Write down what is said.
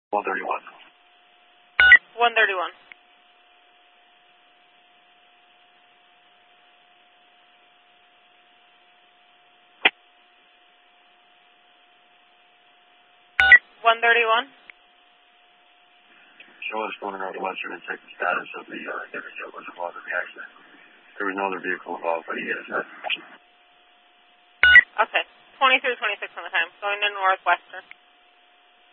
131. 131. Show us going around the western and check the status of the different vehicles involved in the accident. There was no other vehicle involved, but he hit his head. Okay. 2326 on the time. Going to Northwestern.